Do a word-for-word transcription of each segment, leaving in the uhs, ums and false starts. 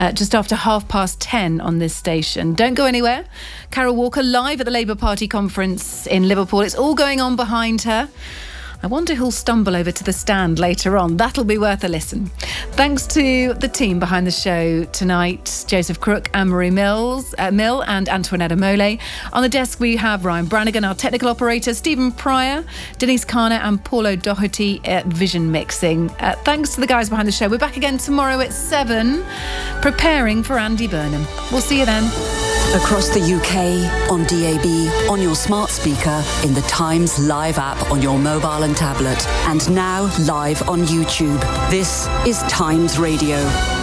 uh, just after half past ten on this station. Don't go anywhere. Carol Walker live at the Labour Party conference in Liverpool. It's all going on behind her. I wonder who'll stumble over to the stand later on. That'll be worth a listen. Thanks to the team behind the show tonight, Joseph Crook, Anne-Marie Mills, uh, Mill and Antoinette Mole. On the desk we have Ryan Brannigan, our technical operator, Stephen Pryor, Denise Carner and Paul O'Doherty at Vision Mixing. Uh, thanks to the guys behind the show. We're back again tomorrow at seven, preparing for Andy Burnham. We'll see you then. Across the U K, on D A B, on your smart speaker, in the Times Live app on your mobile and tablet, and now live on YouTube. This is Times Radio.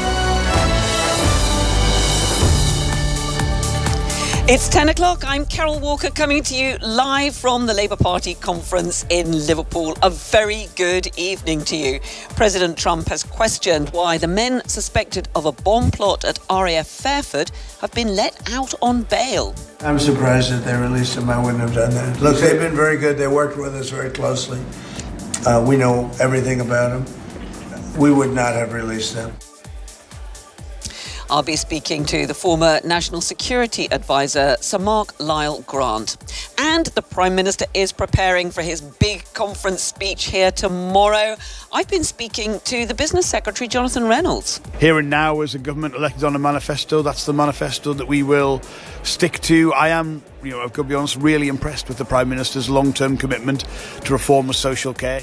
It's ten o'clock. I'm Carol Walker coming to you live from the Labour Party conference in Liverpool. A very good evening to you. President Trump has questioned why the men suspected of a bomb plot at R A F Fairford have been let out on bail. I'm surprised that they released them. I wouldn't have done that. Look, they've been very good. They worked with us very closely. Uh, we know everything about them. We would not have released them. I'll be speaking to the former National Security Advisor, Sir Mark Lyle Grant. And the Prime Minister is preparing for his big conference speech here tomorrow. I've been speaking to the Business Secretary, Jonathan Reynolds. Here and now, as a government elected on a manifesto, that's the manifesto that we will stick to. I am, you know, I've got to be honest, really impressed with the Prime Minister's long-term commitment to reform of social care.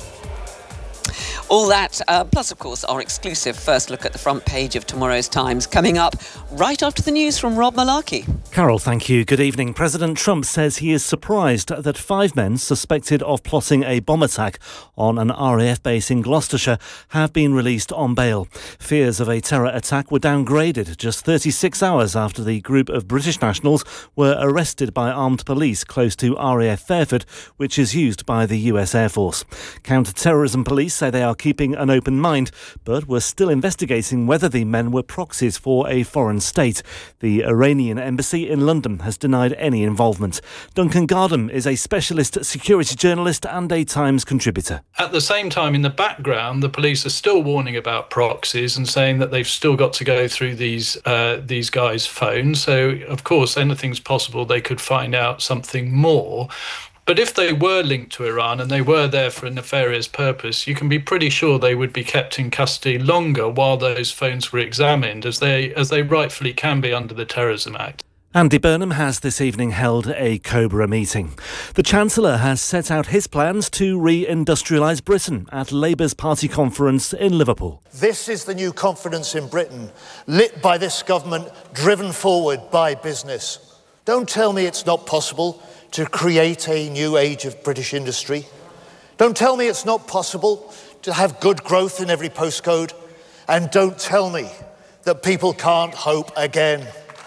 All that, uh, plus, of course, our exclusive first look at the front page of tomorrow's Times, coming up right after the news from Rob Malarkey. Carol, thank you. Good evening. President Trump says he is surprised that five men suspected of plotting a bomb attack on an R A F base in Gloucestershire have been released on bail. Fears of a terror attack were downgraded just thirty-six hours after the group of British nationals were arrested by armed police close to R A F Fairford, which is used by the U S Air Force. Counter-terrorism police say they are keeping an open mind, but were still investigating whether the men were proxies for a foreign state. The Iranian embassy in London has denied any involvement. Duncan Gardam is a specialist security journalist and a Times contributor. At the same time, in the background, the police are still warning about proxies and saying that they've still got to go through these uh, these guys' phones. So, of course, anything's possible. They could find out something more. But if they were linked to Iran and they were there for a nefarious purpose, you can be pretty sure they would be kept in custody longer while those phones were examined, as they as they rightfully can be under the Terrorism Act. Andy Burnham has this evening held a Cobra meeting. The Chancellor has set out his plans to re-industrialise Britain at Labour's party conference in Liverpool. This is the new confidence in Britain, lit by this government, driven forward by business. Don't tell me it's not possible to create a new age of British industry. Don't tell me it's not possible to have good growth in every postcode. And don't tell me that people can't hope again.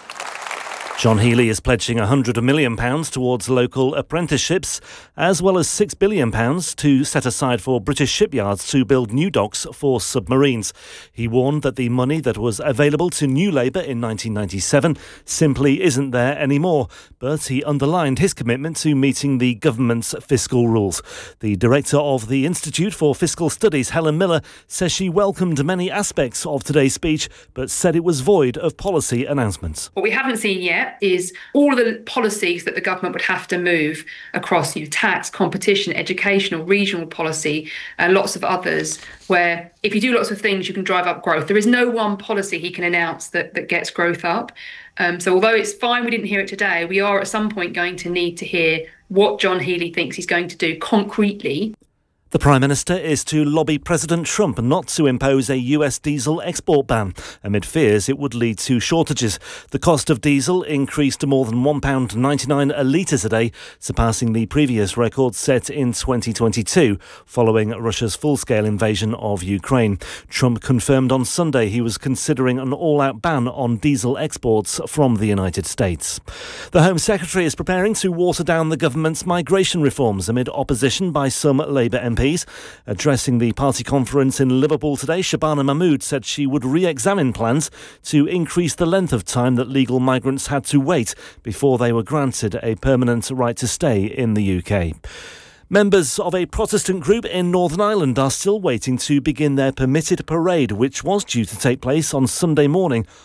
John Healey is pledging one hundred million pounds towards local apprenticeships, as well as six billion pounds to set aside for British shipyards to build new docks for submarines. He warned that the money that was available to New Labour in nineteen ninety-seven simply isn't there anymore, but he underlined his commitment to meeting the government's fiscal rules. The director of the Institute for Fiscal Studies, Helen Miller, says she welcomed many aspects of today's speech, but said it was void of policy announcements. What we haven't seen yet is all of the policies that the government would have to move across, you know, tax, competition, educational, regional policy, and lots of others, where if you do lots of things, you can drive up growth. There is no one policy he can announce that, that gets growth up. Um, so although it's fine we didn't hear it today, we are at some point going to need to hear what John Healey thinks he's going to do concretely. The Prime Minister is to lobby President Trump not to impose a U S diesel export ban, amid fears it would lead to shortages. The cost of diesel increased to more than one pound ninety-nine a litre today, surpassing the previous record set in twenty twenty-two, following Russia's full-scale invasion of Ukraine. Trump confirmed on Sunday he was considering an all-out ban on diesel exports from the United States. The Home Secretary is preparing to water down the government's migration reforms amid opposition by some Labour M Ps. Addressing the party conference in Liverpool today, Shabana Mahmood said she would re-examine plans to increase the length of time that legal migrants had to wait before they were granted a permanent right to stay in the U K. Members of a Protestant group in Northern Ireland are still waiting to begin their permitted parade, which was due to take place on Sunday morning